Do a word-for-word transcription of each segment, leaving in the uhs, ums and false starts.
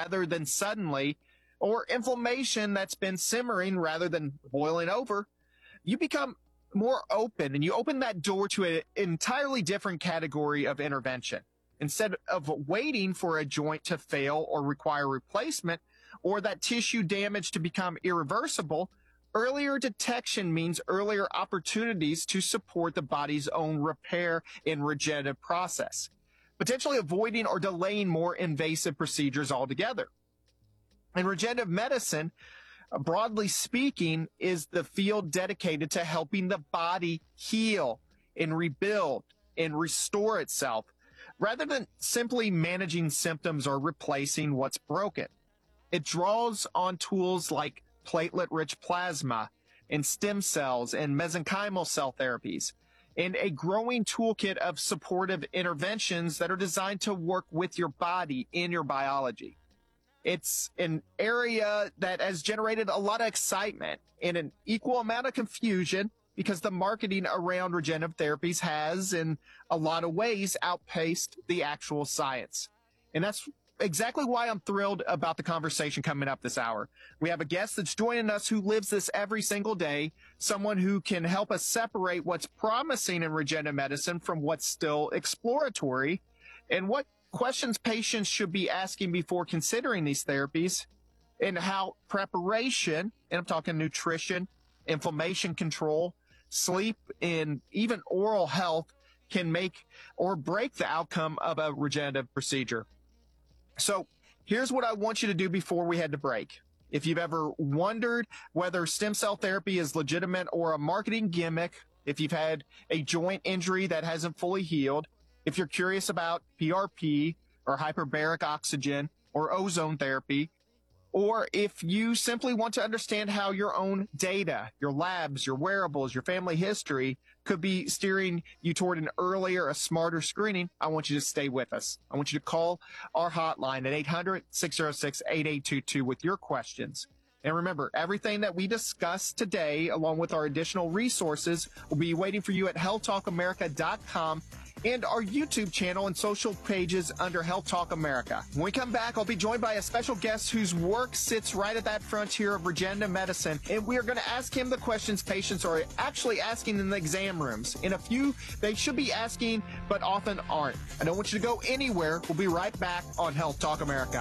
rather than suddenly, or inflammation that's been simmering rather than boiling over, you become more open and you open that door to an entirely different category of intervention. Instead of waiting for a joint to fail or require replacement or that tissue damage to become irreversible, earlier detection means earlier opportunities to support the body's own repair and regenerative process, potentially avoiding or delaying more invasive procedures altogether. And regenerative medicine, broadly speaking, is the field dedicated to helping the body heal and rebuild and restore itself, rather than simply managing symptoms or replacing what's broken. It draws on tools like platelet-rich plasma and stem cells and mesenchymal cell therapies, and a growing toolkit of supportive interventions that are designed to work with your body in your biology. It's an area that has generated a lot of excitement and an equal amount of confusion because the marketing around regenerative therapies has, in a lot of ways, outpaced the actual science. And that's exactly why I'm thrilled about the conversation coming up this hour. We have a guest that's joining us who lives this every single day, someone who can help us separate what's promising in regenerative medicine from what's still exploratory, and what questions patients should be asking before considering these therapies, and how preparation, and I'm talking nutrition, inflammation control, sleep, and even oral health can make or break the outcome of a regenerative procedure. So here's what I want you to do before we head to break. If you've ever wondered whether stem cell therapy is legitimate or a marketing gimmick, if you've had a joint injury that hasn't fully healed, if you're curious about P R P or hyperbaric oxygen or ozone therapy, or if you simply want to understand how your own data, your labs, your wearables, your family history could be steering you toward an earlier, a smarter screening, I want you to stay with us. I want you to call our hotline at eight hundred, six oh six, eight eight two two with your questions. And remember, everything that we discussed today, along with our additional resources, will be waiting for you at health talk america dot com and our YouTube channel and social pages under Health Talk America. When we come back, I'll be joined by a special guest whose work sits right at that frontier of regenerative medicine, and we are going to ask him the questions patients are actually asking in the exam rooms. In a few, they should be asking, but often aren't. I don't want you to go anywhere. We'll be right back on Health Talk America.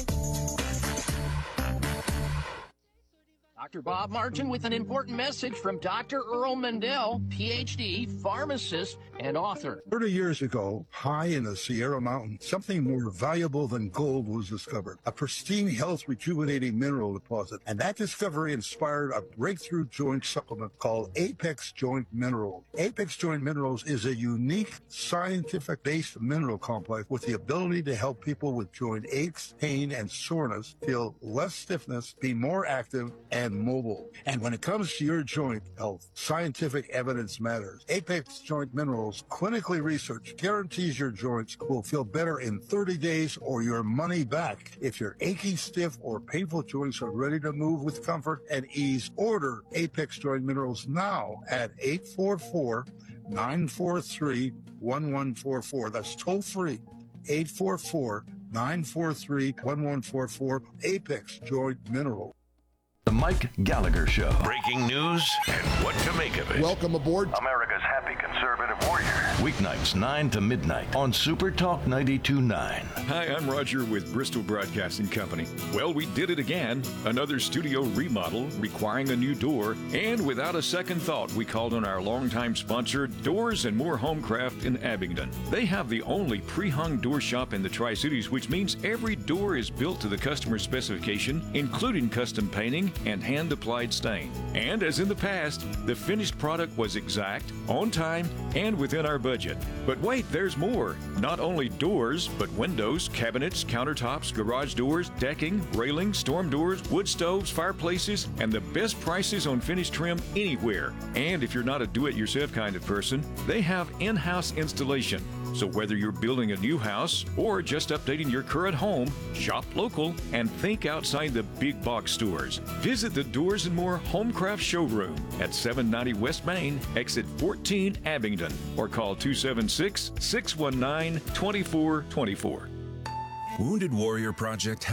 Doctor Bob Martin with an important message from Doctor Earl Mendel, P H D, pharmacist, and author. thirty years ago, high in the Sierra Mountains, something more valuable than gold was discovered. A pristine, health rejuvenating mineral deposit. And that discovery inspired a breakthrough joint supplement called Apex Joint Minerals. Apex Joint Minerals is a unique scientific-based mineral complex with the ability to help people with joint aches, pain, and soreness feel less stiffness, be more active, and mobile. And when it comes to your joint health, scientific evidence matters. Apex Joint Minerals, clinically researched, guarantees your joints will feel better in thirty days or your money back. If your achy, stiff, or painful joints are ready to move with comfort and ease, order Apex Joint Minerals now at eight four four, nine four three, one one four four. That's toll free. eight four four, nine four three, one one four four. Apex Joint Minerals. The Mike Gallagher Show. Breaking news and what to make of it. Welcome aboard. America's happy conservative warrior. Weeknights nine to midnight on Super Talk ninety-two point nine. Hi, I'm Roger with Bristol Broadcasting Company. Well, we did it again. Another studio remodel requiring a new door. And without a second thought, we called on our longtime sponsor, Doors and More Homecraft in Abingdon. They have the only pre-hung door shop in the Tri-Cities, which means every door is built to the customer's specification, including custom painting and hand-applied stain. And as in the past, the finished product was exact, on time, and within our budget. But wait, there's more. Not only doors, but windows, cabinets, countertops, garage doors, decking, railings, storm doors, wood stoves, fireplaces, and the best prices on finished trim anywhere. And if you're not a do-it-yourself kind of person, they have in-house installation. So whether you're building a new house or just updating your current home, shop local and think outside the big box stores. Visit the Doors and More Homecraft Showroom at seven ninety West Main, exit fourteen, Abingdon, or call two seven six, six one nine, two four two four. Wounded Warrior Project helps post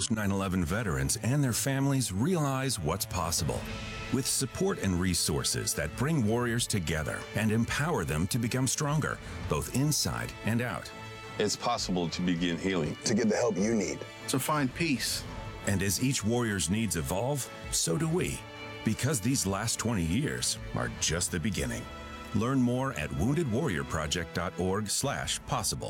nine eleven veterans and their families realize what's possible. With support and resources that bring warriors together and empower them to become stronger, both inside and out. It's possible to begin healing. To get the help you need. To find peace. And as each warrior's needs evolve, so do we. Because these last twenty years are just the beginning. Learn more at wounded warrior project dot org slash possible.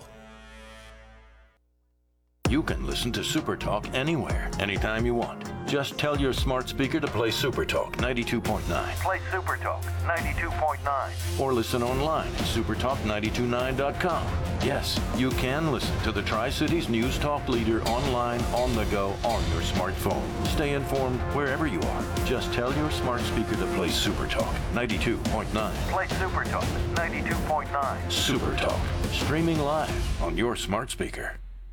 You can listen to Super Talk anywhere, anytime you want. Just tell your smart speaker to play Super Talk ninety-two point nine. Play Super Talk ninety-two point nine. Or listen online at super talk nine two nine dot com. Yes, you can listen to the Tri-Cities News Talk leader online, on the go, on your smartphone. Stay informed wherever you are. Just tell your smart speaker to play Super Talk ninety-two point nine. Play Super Talk ninety-two point nine. Super Talk, streaming live on your smart speaker.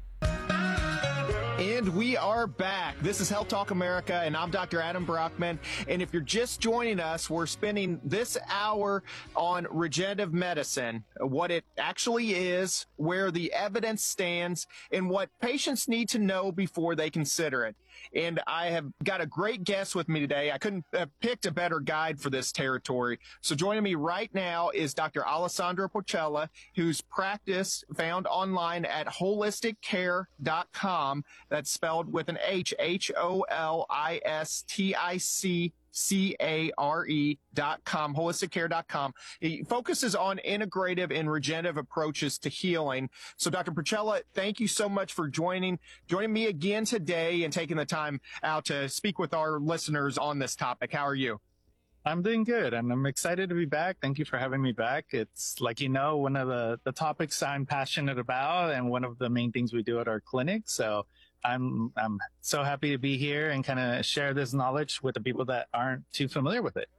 And we are back. This is Health Talk America, and I'm Doctor Adam Brockman. And if you're just joining us, we're spending this hour on regenerative medicine, what it actually is, where the evidence stands, and what patients need to know before they consider it. And I have got a great guest with me today. I couldn't have picked a better guide for this territory. So joining me right now is Doctor Alessandro Porcella, whose practice found online at holistic care dot com. That's spelled with an H, H O L I S T I C C A R E dot com, holistic care dot com. He focuses on integrative and regenerative approaches to healing. So Doctor Porcella, thank you so much for joining, joining me again today and taking the time out to speak with our listeners on this topic. How are you? I'm doing good, and I'm excited to be back. Thank you for having me back. It's, like you know, one of the, the topics I'm passionate about and one of the main things we do at our clinic. So I'm I'm so happy to be here and kind of share this knowledge with the people that aren't too familiar with it.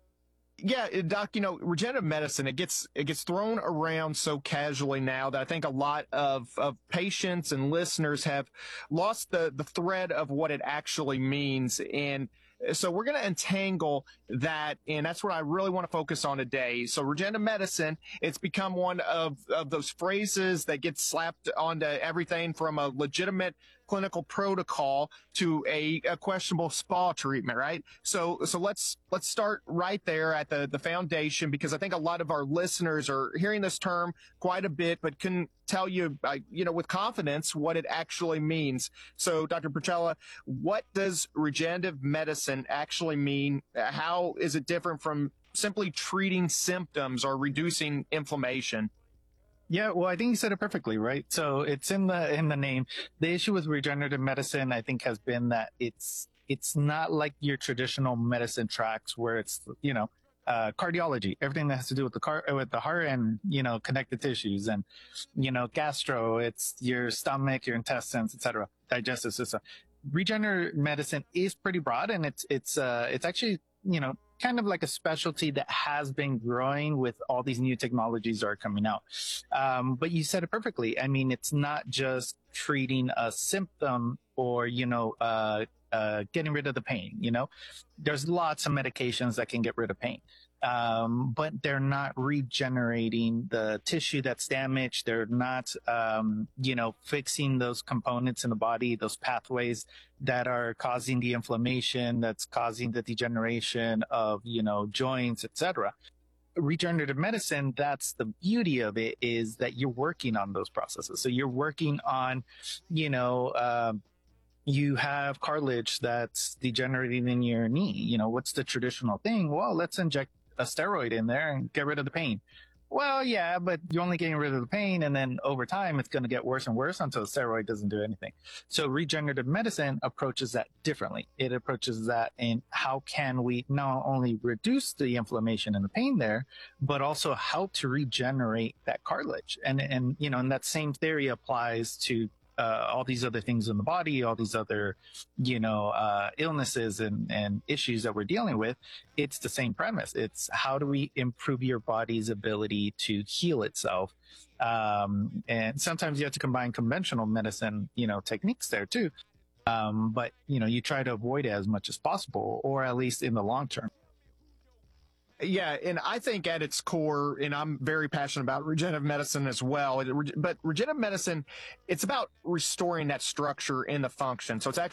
Yeah, Doc, you know, regenerative medicine, it gets it gets thrown around so casually now that I think a lot of, of patients and listeners have lost the, the thread of what it actually means. And so we're going to untangle that, and that's what I really want to focus on today. So regenerative medicine, it's become one of, of those phrases that gets slapped onto everything from a legitimate clinical protocol to a, a questionable spa treatment, right? So so let's let's start right there at the, the foundation, because I think a lot of our listeners are hearing this term quite a bit, but couldn't tell you, uh, you know, with confidence what it actually means. So, Doctor Porcella, what does regenerative medicine actually mean? How is it different from simply treating symptoms or reducing inflammation? Yeah, well, I think you said it perfectly, right? So it's in the in the name. The issue with regenerative medicine, I think, has been that it's it's not like your traditional medicine tracks where it's, you know, uh, cardiology, everything that has to do with the car, with the heart and, you know, connected tissues, and, you know, gastro, it's your stomach, your intestines, et cetera, digestive system. Regenerative medicine is pretty broad, and it's it's uh, it's actually, you know, kind of like a specialty that has been growing with all these new technologies that are coming out. Um, but you said it perfectly. I mean, it's not just treating a symptom or, you know, uh, uh, getting rid of the pain, you know, there's lots of medications that can get rid of pain. Um, but they're not regenerating the tissue that's damaged. They're not, um, you know, fixing those components in the body, those pathways that are causing the inflammation, that's causing the degeneration of, you know, joints, et cetera. Regenerative medicine, that's the beauty of it, is that you're working on those processes. So you're working on, you know, uh, you have cartilage that's degenerating in your knee. You know, what's the traditional thing? Well, let's inject a steroid in there and get rid of the pain. Well, yeah, but you're only getting rid of the pain, and then over time it's going to get worse and worse until the steroid doesn't do anything. So regenerative medicine approaches that differently. It approaches that in how can we not only reduce the inflammation and the pain there, but also how to regenerate that cartilage. And, and you know, and that same theory applies to Uh, all these other things in the body, all these other, you know, uh, illnesses and, and issues that we're dealing with. It's the same premise. It's how do we improve your body's ability to heal itself? Um, and sometimes you have to combine conventional medicine, you know, techniques there too. Um, but, you know, you try to avoid it as much as possible, or at least in the long term. Yeah, and I think at its core, and I'm very passionate about regenerative medicine as well, but regenerative medicine, it's about restoring that structure in the function. So it's actually